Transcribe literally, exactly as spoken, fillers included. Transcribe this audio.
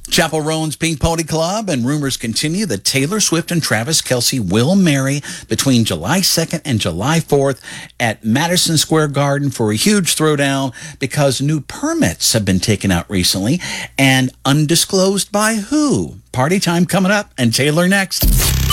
Chapel Roan's Pink Pony Club, and rumors continue that Taylor Swift and Travis Kelce will marry between July second and July fourth at Madison Square Garden for a huge throwdown because new permits have been taken out recently and undisclosed by who. Party time coming up and Taylor next.